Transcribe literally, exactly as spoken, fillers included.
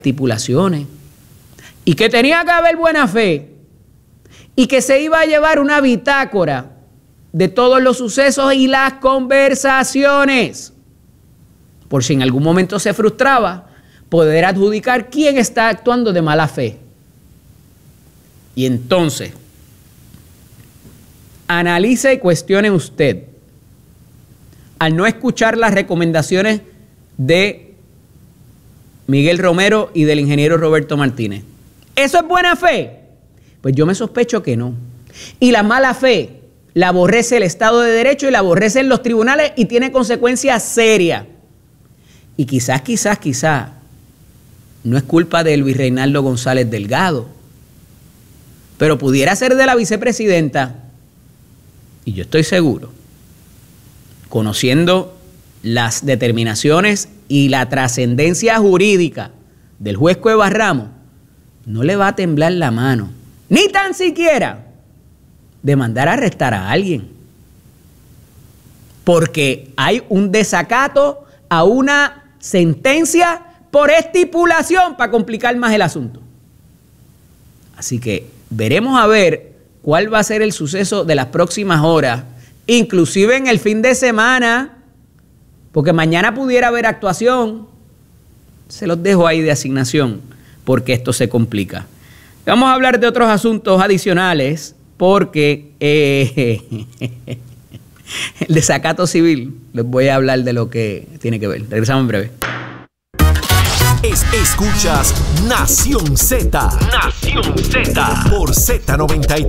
estipulaciones y que tenía que haber buena fe y que se iba a llevar una bitácora de todos los sucesos y las conversaciones, por si en algún momento se frustraba, poder adjudicar quién está actuando de mala fe. Y entonces, analice y cuestione usted, al no escuchar las recomendaciones de Miguel Romero y del ingeniero Roberto Martínez. ¿Eso es buena fe? Pues yo me sospecho que no. Y la mala fe la aborrece el Estado de Derecho y la aborrecen los tribunales y tiene consecuencias serias. Y quizás, quizás, quizás, no es culpa de Luis Reinaldo González Delgado, pero pudiera ser de la vicepresidenta. Y yo estoy seguro, conociendo las determinaciones y la trascendencia jurídica del juez Cuevas Ramos, no le va a temblar la mano, ni tan siquiera de mandar a arrestar a alguien, porque hay un desacato a una sentencia por estipulación para complicar más el asunto. Así que veremos a ver cuál va a ser el suceso de las próximas horas, inclusive en el fin de semana, porque mañana pudiera haber actuación. Se los dejo ahí de asignación, porque esto se complica. Vamos a hablar de otros asuntos adicionales, porque eh, el desacato civil, les voy a hablar de lo que tiene que ver. Regresamos en breve. Es, escuchas Nación Z. Nación Z. Por Z noventa y tres.